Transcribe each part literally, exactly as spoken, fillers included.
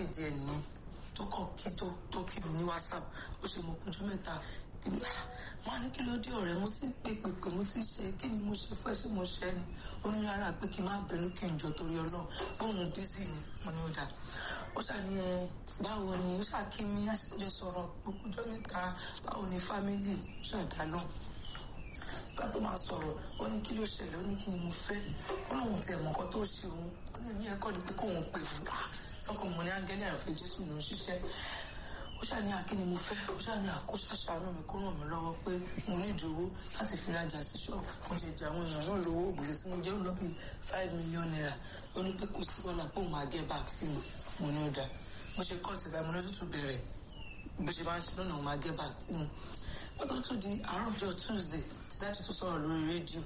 mẹ́sẹ̀jì ẹ̀ nìyẹn tó kọ̀ kí tó tó kí mi ní WhatsApp ó ṣe mọ ọjọ́ mẹ́ta mo ní kí ló dé ọ̀rẹ́ mo ti ń pè pè pè mo ti ṣe kí ni mo ṣe fẹ́ ṣé mo ṣe ni ó ní rárá pé kí n má bínú kí n jọ torí Ọlọ́run bóun bísí ni mo ní ó dà ó ṣàní ẹ báwo ni ó ṣàkí mi àṣejọ sọ̀rọ̀ gbogbo ọjọ́ mẹ́ta báwo ni fámílì ṣàdánù bá tó máa sọ̀rọ̀ ó ní kí ló ṣẹlẹ̀ ó ní kí ni mo fẹ́ ó lóun tiẹ̀ mọ̀ nǹkan tó ṣe òun ó ní èmi ẹ̀kọ́ ni pé kóun pè mí lọ́kàn mo ní áńgẹ́lì àfẹ́ Jésù ló ń ṣiṣẹ́ ó ṣàní akíni mo fẹ́ ó ṣàní àkóṣà ṣàánú mi kó ràn mí lọ́wọ́ pé mo ní ìdòwó láti fi rajà sí ṣọ́ọ̀bù mo lè jẹ àwọn èèyàn náà lówó ògbèrè tí mo jẹ́ ó lọ bí five million naira ó ní pé kò sí wọ́n lápò máa gẹ́ back sí mi mo ní ó dá mo ṣe kọ́ ti mo ní tútù bẹ̀rẹ̀ bó ṣe máa ń ṣe lọ́nà mo máa gẹ́ back sí mi wọ́n tó tún di àárọ̀ ọjọ́ Tuesday tí dájú tó sọ̀rọ̀ lórí rédíò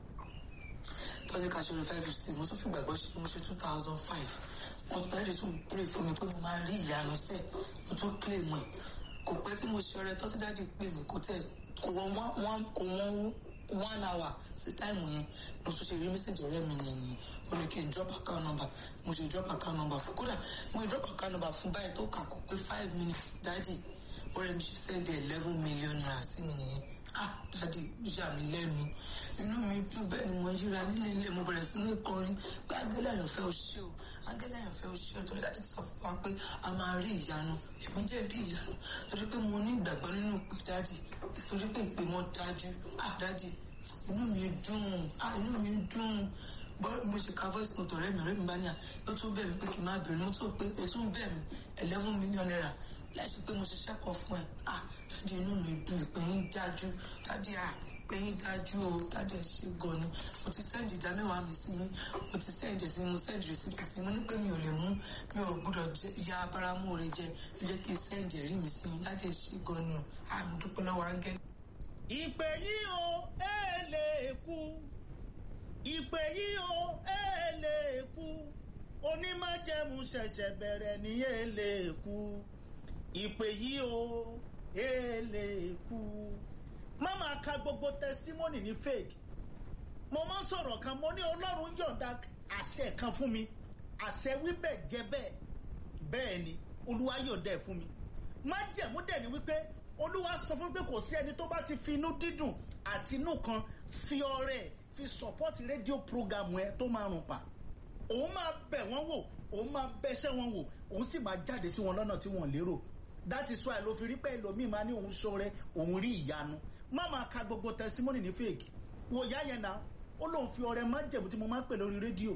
tọ́jú ká ṣe orí five fifty mo tún fi gbàgbọ́ ṣe mo ṣe two thousand five wọ́n tún dájú tún pray fún mi pé mo máa rí ìyanu sẹ́ẹ̀ mo tún claim mọ̀ kò pẹ́ tí mo ṣe ọrẹ tọ́jú dájú pé mi kò tẹ̀ kò wọ́n kò wọ́n one hour sí táìmù yẹn mo tún ṣe rí message ọ̀rẹ́ mi yẹn ni ó ní kí n drop account number mo ṣe drop account number fún kódà mo drop account number fún báyìí tó kà kó pé five minutes dájú ọ̀rẹ́ mi ṣe send eleven million naira sí mi nìyẹn ah dájú ìyá mi lẹ́nu inú mi dùn bẹ́ẹ̀ ni mo yíra nílé ilé mo bẹ̀rẹ̀ sí ní kọrin pé Áńgẹ́lì àyànfẹ́ o ṣé o Áńgẹ́lì àyànfẹ́ o ṣé o torí dájú ti sọ fún wa pé a máa rí ìyanu èmi jẹ́ rí ìyanu torí pé mo ní ìgbàgbọ́ nínú pé dájú torí pé ìpè wọn dájú ah dájú inú mi dùn ah inú mi dùn bọ́ọ̀ mo ṣe ka voice note ọ̀rẹ́ mi ọ̀rẹ́ mi bá ní à ó tún bẹ̀ mí pé kí n má bínú ó tún pé ó tún bẹ̀ mí eleven million naira láìsí pé mo ṣiṣẹ́ kan fún ẹ ah dájú inú mi dùn ìpè yín dájú dájú ah pé yín dájú o dájú ẹ ṣe gan ni mo ti sẹ́ǹdì ìdá mẹ́wàá mi sí yín mo ti sẹ́ǹdì sí mo sẹ́ǹdì rìsíìtì sí mo ní pé mi ò lè mú mi ò gbọ́dọ̀ ya abáramú rẹ jẹ jẹ́ kí n sẹ́ǹdì ẹ̀rí mi sí yín dájú ẹ ṣe gan ni o àmì dúpẹ́ lọ́wọ́ Áńgẹ́lì. ìpè yìí o ẹ lè kú ìpè yìí o ẹ lè kú onímájẹ̀mú ṣẹ̀ṣẹ̀ bẹ̀rẹ̀ ní ẹ lè kú ìpè yìí o ẹ lè kú. má máa ka gbogbo testimony ní fake mo máa ń sọ̀rọ̀ kan mo ní Ọlọ́run yọ̀ǹda àṣẹ kan fún mi àṣẹ wíbẹ̀ jẹ́ bẹ́ẹ̀ bẹ́ẹ̀ ni Olúwa yọ̀ǹda ẹ̀ fún mi májẹ̀mú dẹ̀ ni wípé Olúwa sọ fún mi pé kò sí ẹni tó bá ti fi inú dídùn àti inú kan fi ọrẹ fi support rédíò program ẹ tó máa rùn pa òun máa bẹ̀ wọ́n wò òun máa bẹ́ṣẹ́ wọn wò òun sì máa jáde sí wọn lọ́nà tí wọ́n lérò that is why ló fi rí pé ẹlòmíì máa ní òun ṣọrẹ òun rí ìyanu má máa ka gbogbo testimony ní fake wò yá yẹn náà ó lóun fi ọrẹ májẹ̀mú tí mo máa ń pè lórí rédíò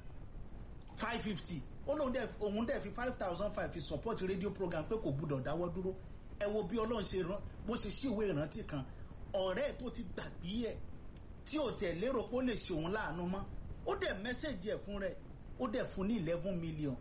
five fifty ó lóun dẹ̀ òun dẹ̀ fi five thousand five fi support rédíò program pé kò gbúdọ̀ dáwọ́ dúró ẹ wo bí Ọlọ́run ṣe rán bó ṣe ṣí ìwé ìrántí kan ọ̀rẹ́ tó ti gbàgbé ẹ̀ tí ò tẹ̀ lérò pé ó lè ṣe òun láàánú mọ́ ó dẹ̀ mẹ́sẹ̀jì ẹ̀ fún rẹ̀ ó dẹ̀ fún ní eleven million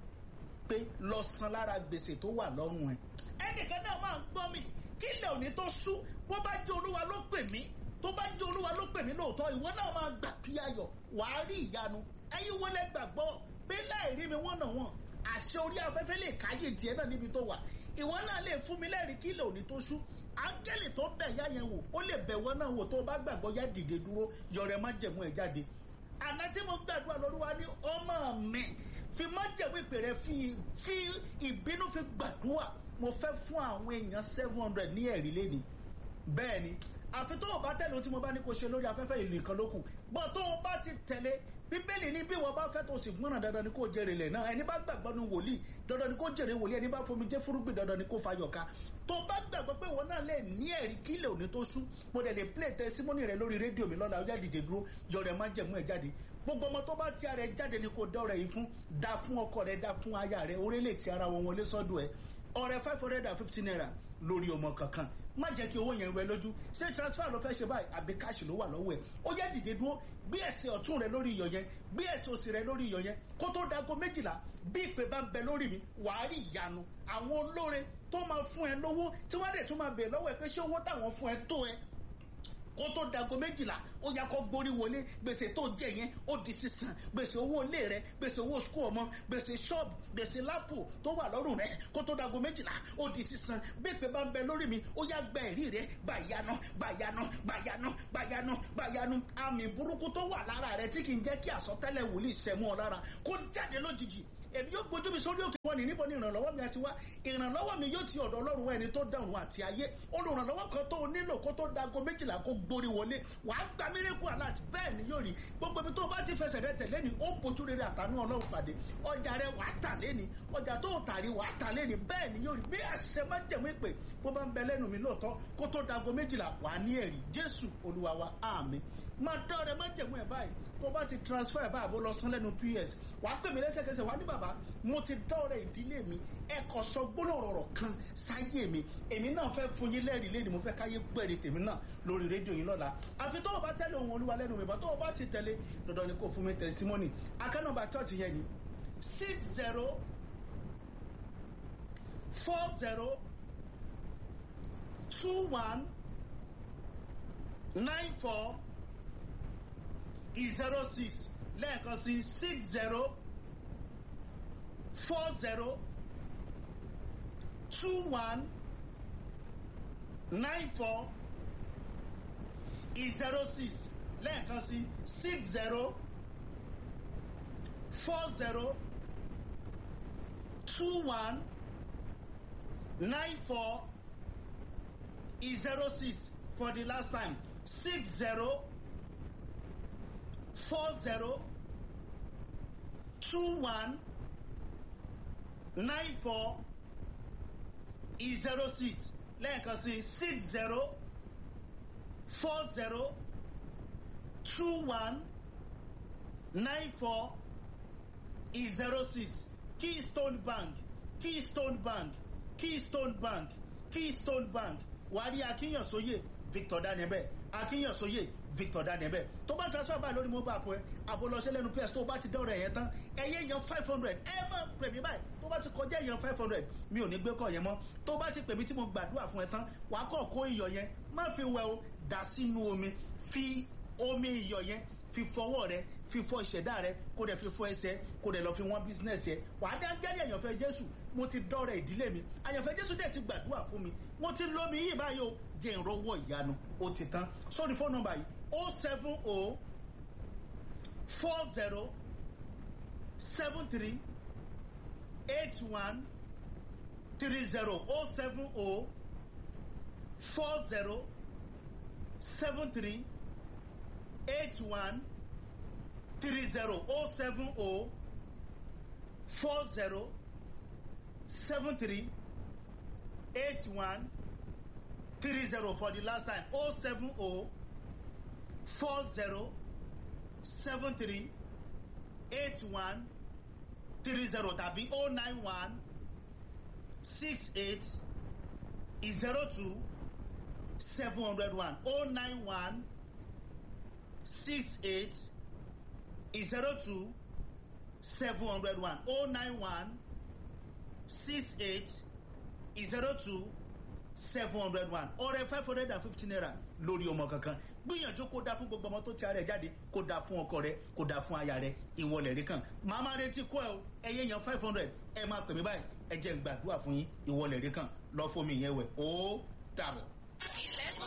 pé lọ san lára gbèsè tó wà lọ́rùn ẹ̀. ẹnìkan náà máa ń gbọ́ mi kí ilẹ̀ òní tó ṣú bó bá jẹ́ Olúwa ló pè mí tó bá jẹ́ Olúwa ló pè mí lóòótọ́ ìwọ náà máa gbà bí ayọ̀ wàá rí ìyanu ẹ̀yin wọlé gbàgbọ́ pé láì rí mi wọ́n náà wọ́n àṣẹ orí afẹ́fẹ́ lè káyè tiẹ̀ náà níbi tó wà ìwọ náà lè fún mi lẹ́rìí kí ilẹ̀ òní tó ṣú áńgẹ́lì tó bẹ̀ yá yẹn wò ó lè bẹ̀ wọ́n náà wò tó bá gbàgbọ́ yá dìde dúró yọrẹ májẹ̀mú ẹ̀ jáde. àná tí mo gbàdúrà lọ́lúwa ní ọmọ mi fi májẹ̀mú ìpè rẹ fi fi ìbínú fi gbàdúrà mo fẹ́ fún àwọn èèyàn seven hundred ní ẹ̀rí lẹ́ni bẹ́ẹ̀ ni àfi tó o bá tẹ̀lé ohun tí mo bá ní kó ṣe lórí afẹ́fẹ́ ìlú nìkan ló kù bọ́ tó o bá ti tẹ̀lé bíbélì ní bí wọ́n bá fẹ́ tó sì gbọ́nà dandan ni kó jèrè lẹ̀ náà ẹni bá gbàgbọ́ ní wòlíì dandan ni kó jèrè wòlíì ẹni bá fomi jẹ́ fúrúgbìn dandan ni kó fayọ̀ ká tó bá gbàgbọ́ pé wọn náà lè ní ẹ̀rí kílẹ̀ òní tó sú mo dẹ̀ lè play testimony rẹ lórí rédíò mi lọ́la ọjà dìde dúró yọrẹ má jẹ̀mú ẹ̀ jáde gbogbo ọmọ tó bá ti ara ẹ̀ jáde ni kò dá ọrẹ yìí fún dá fún ọkọ rẹ dá fún aya rẹ orílẹ̀ ti ara wọn wọlé sọ́dọ̀ ẹ̀ ọrẹ five hundred and fifty naira lórí ọmọ kankan má jẹ́ kí owó yẹn rẹ lójú ṣé transfer ló fẹ́ ṣe báyìí àbí káàṣì ló wà lọ́wọ́ ẹ̀ ó yẹ dìde dúró gbé ẹsẹ̀ ọ̀tún rẹ lórí iyọ̀ yẹn gbé ẹsẹ̀ òsì rẹ lórí iyọ̀ yẹn kó tó dago méjìlá bí ìpè bá ń bẹ lórí mi wàá rí ìyanu àwọn olóore tó máa fún ẹ lówó tí wọ́n dẹ̀ tún máa bèèrè lọ́wọ́ ẹ pé ṣé owó táwọn fún ẹ tó ẹ kó tó dago méjìlá ó yá kó gborí wọlé gbèsè tó jẹ yẹn ó di sísan gbèsè owó ilé rẹ gbèsè owó sukú ọmọ gbèsè ṣọ́ọ̀bù gbèsè lápò tó wà lọ́rùn rẹ kó tó dago méjìlá ó di sísan bí ìpè bá ń bẹ lórí mi ó yá gba ẹ̀rí rẹ gbàyànà gbàyànà gbàyànà gbàyànà gbàyànà àmì burúkú tó wà lára rẹ tí kì í jẹ́ kí àsọtẹ́lẹ̀ wòlíì ṣẹ mọ́ ọ lára kó jáde lójijì èmi yóò gbójú mi sórí òkè wọn ní níbo ni ìrànlọ́wọ́ mi àti wá ìrànlọ́wọ́ mi yóò ti ọ̀dọ̀ Ọlọ́run wá ẹni tó dá ọ̀run àti ayé olùrànlọ́wọ́ kan tó nílò kó tó dago méjìlá kó gbórí wọlé wàá gba mírèkù aláàtì bẹ́ẹ̀ ni yóò rí gbogbo ibi tó bá ti fẹsẹ̀ rẹ tẹ̀lé ni ó bójú rere àtànú Ọlọ́run pàdé ọjà rẹ wàá tà lẹ́ni ọjà tó tàrí wàá tà lẹ́ni bẹ́ẹ̀ ni yóò rí bí àṣẹ má jẹ̀mú ìpè bó bá ń bẹ lẹ́nu mi lóòótọ́ kó tó dago méjìlá wàá ní ẹ̀rí Jésù Olúwa wa àmín máa dán ọrẹ má jẹ̀mú ẹ̀ báyìí tó bá ti transfer ẹ̀ báyìí bó lọ sán lẹ́nu P S wàá pè mí lẹ́sẹ̀kẹsẹ̀ wàá ní bàbá mo ti dán ọrẹ ìdílé mi ẹ kò sọ gbólóòrọ̀ kan sáyé mi èmi náà fẹ́ fún yín lẹ́rìí lẹ́rìí mo fẹ́ káyé gbẹ̀rì tèmi náà lórí rédíò yín lọ́la àfi tó o bá tẹ̀lé ohun Olúwa lẹ́nu mi bá tó o bá ti tẹ̀lé dandan ni kò fún mi testimony akánàbà church yẹn ni six zero four zero two one nine four zero six lẹ́ẹ̀kan sí six zero four zero two one nine four zero six lẹ́ẹ̀kan sí six zero four zero two one nine four zero six for the last time six zero four zero two one nine four zero six lẹ́ẹ̀kan sí six zero four zero two one nine four zero six Keystone Bank Keystone Bank Keystone Bank Keystone Bank wàrí Akínyànsóyè Victor Daniel Akínyànsóyè Victor Daniel tó bá transfer báyìí lórí mobile app ẹ àbólọsẹ lẹ́nu P S tó bá ti dọ̀rọ̀ ẹ̀yẹn tán ẹ̀yẹ yan five hundred ẹ máa pè mí báyìí tó bá ti kọjá yan five hundred mi ò ní gbé kọ́ yẹn mọ́ tó bá ti pè mí tí mo gbàdúrà fún ẹ tán wàá kọ́ kó iyọ̀ yẹn má fi wẹ̀ o dà sínú omi fi omi iyọ̀ yẹn fi fọwọ́ rẹ fi fọ ìṣẹ̀dá rẹ kó dẹ̀ fi fọ ẹsẹ̀ kó dẹ̀ lọ fi wọ́n bísínẹ́sì ẹ wàá dá gẹ́rẹ́ àyànfẹ́ Jésù mo ti dọ̀rọ̀ ìdílé mi àyànfẹ́ Jésù dẹ̀ ti gbàdúrà fún mi mo ti lómi yìí báyìí o jẹ́ ìrọwọ́ ìyanu ó ti tán sórí fóònù nọ́mbà yìí o seven o four zero seven three eight one three zero o seven o four zero seven three eight one three zero o seven o four zero seven three eight one three zero for the last time o seven o four zero seven three eight one three zero tàbí o nine one six eight zero two seven hundred one o nine one six eight zero two seven hundred one o nine one six eight zero two seven hundred one ọrẹ five hundred and fifty naira lórí ọmọ kankan gbìyànjú kó dá fún gbogbo ọmọ tó ti ara ẹ jáde kó dá fún ọkọ rẹ kó dá fún aya rẹ ìwọlẹ̀ rí kan màmá retí kọ́ ẹ o ẹyẹ yan five hundred ẹ máa pè mí báyìí ẹ jẹ́ n gbàdúrà fún yín ìwọlẹ̀ rí kan lọ́ fún mi yẹn wẹ̀ ó dàbọ̀.